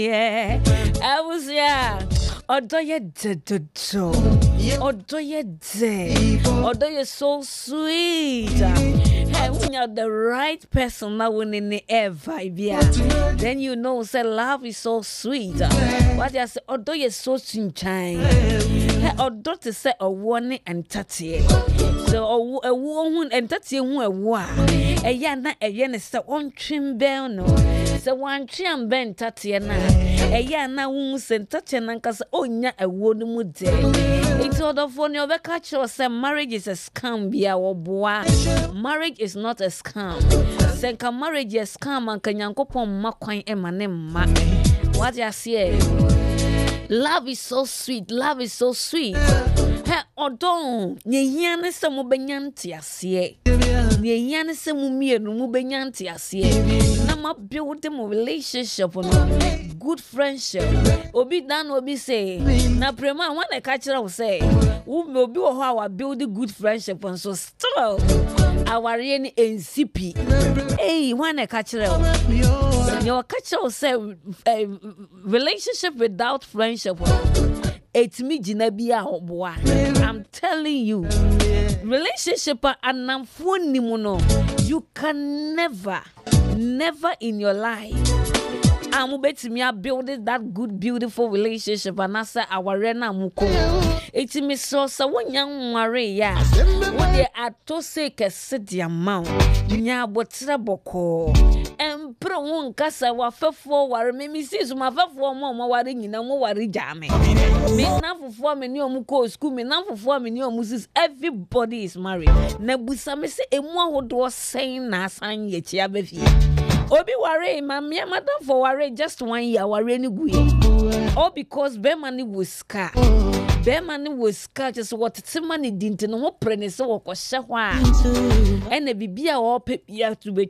Yeah, I was Odoye dedodo. Odoye de. Odoye so sweet. Hey, when you're the right person now when in the air vibe, then you know say love is so sweet. What you say, Odoye so sunshine. Hey, Odo to say a warning and tatty. So a woman and tatty who a wa. A yana a yen is the one trim bell no. So one trim ben tatty and a yana wounds and tatty and uncas onya a woman would day. It's all the phone your catch or say marriage is a scam be our boy. Marriage is not a scam. Senka marriage is scam and kanyanko pon makwan emanema. What you say? Love is so sweet. Love is so sweet. Hey, Odon, ye yana se mo benyanti asie. Ye yana se mo mienu mo benyanti asie. Na ma build them relationship no. Good friendship. Obi dan obi say. Na prema when I catch her say, we obi wo ho our build good friendship and so still our any NCP. Hey, when I catch her. Your catch her say relationship without friendship. It's me jinabia oboa. I'm telling you, relationship and you can never in your life. I'm betting me I build that good, beautiful relationship and I say our rena muko. It's me so when young Maria. When they are to say a amount, nya botra boko. And pro one casa wa fefo war me sis my fefo mama waring in a mo wari jame. Me na for me new muko school me na for me new musis. Everybody is married. Nebusa me say a mo would was saying na san ye chia befi. Obi worry, mammy, madam for worry just 1 year, worry any way. All because bear money was scar. Bear money was scar, just what some money didn't know what premise or shawa. And a bibia or pip ya to be